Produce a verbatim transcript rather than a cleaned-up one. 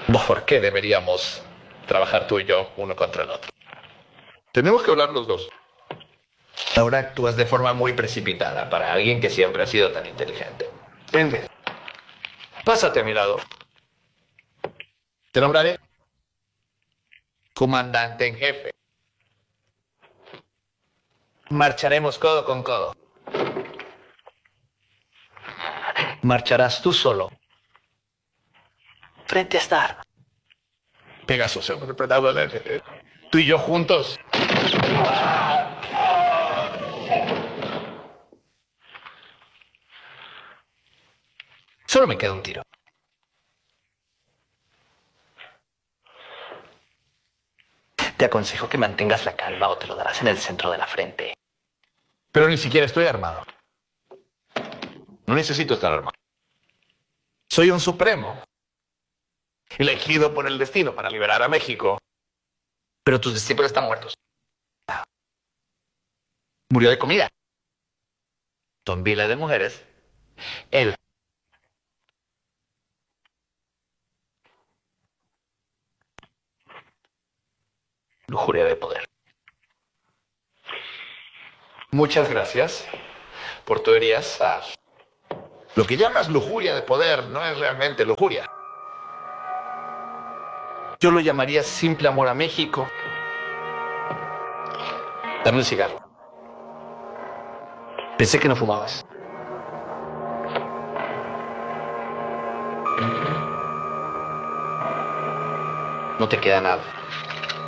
¿Por qué deberíamos trabajar tú y yo uno contra el otro? Tenemos que hablar los dos. Ahora actúas de forma muy precipitada para alguien que siempre ha sido tan inteligente. Ven, pásate a mi lado. Te nombraré comandante en jefe. Marcharemos codo con codo. Marcharás tú solo frente a esta arma. Pegasus, tú y yo juntos. Solo me queda un tiro. Te aconsejo que mantengas la calma o te lo darás en el centro de la frente. Pero ni siquiera estoy armado. No necesito estar armado. Soy un supremo, elegido por el destino para liberar a México. Pero tus discípulos están muertos. Murió de comida. Don Vila de mujeres. Él. Lujuria de poder. Muchas gracias por tu herías. Ah, lo que llamas lujuria de poder no es realmente lujuria. Yo lo llamaría simple amor a México. Dame un cigarro. Pensé que no fumabas. No te queda nada.